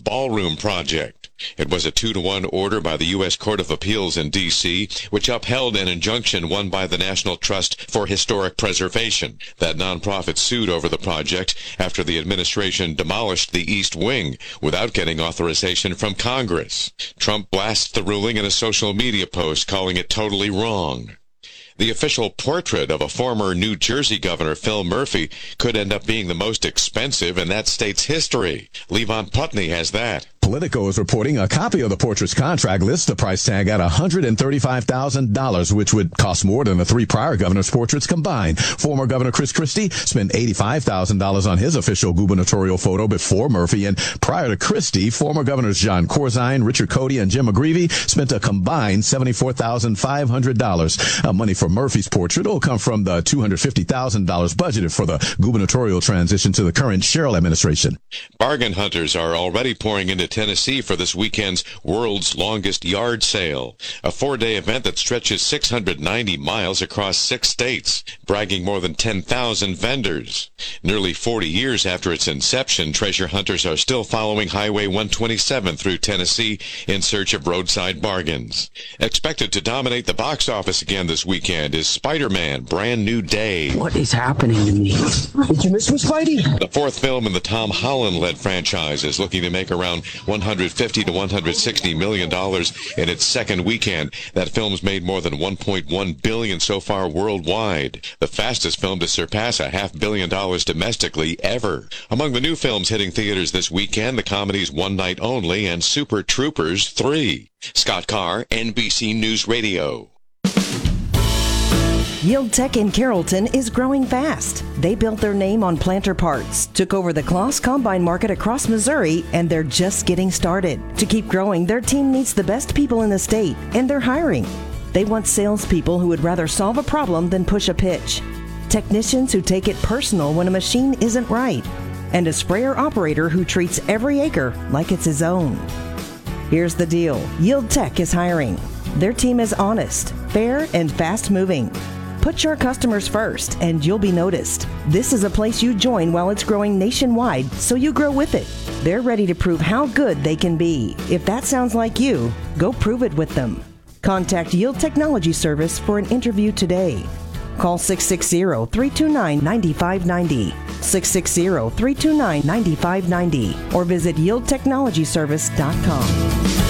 Ballroom Project. It was a 2-1 order by the U.S. Court of Appeals in D.C., which upheld an injunction won by the National Trust for Historic Preservation. That nonprofit sued over the project after the administration demolished the East Wing without getting authorization from Congress. Trump blasts the ruling in a social media post, calling it totally wrong. The official portrait of a former New Jersey governor, Phil Murphy, could end up being the most expensive in that state's history. Levon Putney has that. Politico is reporting a copy of the portrait's contract lists the price tag at $135,000, which would cost more than the 3 prior governors' portraits combined. Former Governor Chris Christie spent $85,000 on his official gubernatorial photo before Murphy, and prior to Christie, former Governors John Corzine, Richard Cody, and Jim McGreevey spent a combined $74,500. Money for Murphy's portrait will come from the $250,000 budgeted for the gubernatorial transition to the current Sherrill administration. Bargain hunters are already pouring into Tennessee for this weekend's world's longest yard sale, a 4-day event that stretches 690 miles across 6 states, bragging more than 10,000 vendors. Nearly 40 years after its inception, treasure hunters are still following Highway 127 through Tennessee in search of roadside bargains. Expected to dominate the box office again this weekend is Spider-Man: Brand New Day. What is happening to me? Did you miss me, Spidey? The 4th film in the Tom Holland-led franchise is looking to make around $150 to $160 million in its second weekend. That film's made more than $1.1 billion so far worldwide, the fastest film to surpass $500 million domestically ever. Among the new films hitting theaters this weekend, the comedies One Night Only and Super Troopers 3. Scott Carr, NBC News Radio. Yield Tech in Carrollton is growing fast. They built their name on planter parts, took over the Kloss Combine market across Missouri, and they're just getting started. To keep growing, their team needs the best people in the state, and they're hiring. They want salespeople who would rather solve a problem than push a pitch, technicians who take it personal when a machine isn't right, and a sprayer operator who treats every acre like it's his own. Here's the deal. Yield Tech is hiring. Their team is honest, fair, and fast-moving. Put your customers first, and you'll be noticed. This is a place you join while it's growing nationwide, so you grow with it. They're ready to prove how good they can be. If that sounds like you, go prove it with them. Contact Yield Technology Service for an interview today. Call 660-329-9590, 660-329-9590, or visit yieldtechnologyservice.com.